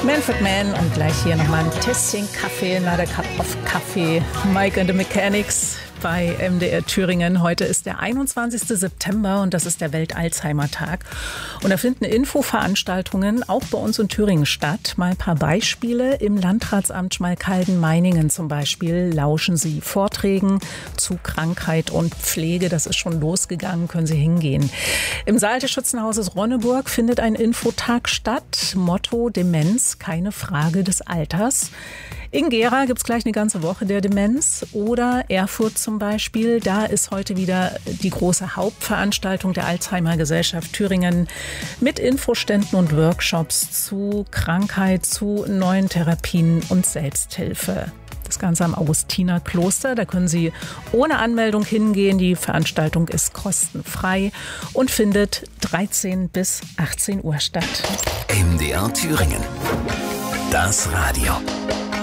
Manfred Mann und gleich hier nochmal ein Tässchen Kaffee, another cup of Kaffee. Mike and the Mechanics bei MDR Thüringen. Heute ist der 21. September und das ist der Welt-Alzheimer-Tag. Und da finden Infoveranstaltungen auch bei uns in Thüringen statt. Mal ein paar Beispiele. Im Landratsamt Schmalkalden-Meiningen zum Beispiel lauschen Sie Vorträgen zu Krankheit und Pflege. Das ist schon losgegangen, können Sie hingehen. Im Saal des Schützenhauses Ronneburg findet ein Infotag statt. Motto: Demenz, keine Frage des Alters. In Gera gibt es gleich eine ganze Woche der Demenz. Oder Erfurt zum Beispiel. Da ist heute wieder die große Hauptveranstaltung der Alzheimer-Gesellschaft Thüringen mit Infoständen und Workshops zu Krankheit, zu neuen Therapien und Selbsthilfe. Das Ganze am Augustinerkloster. Da können Sie ohne Anmeldung hingehen. Die Veranstaltung ist kostenfrei und findet 13 bis 18 Uhr statt. MDR Thüringen. Das Radio.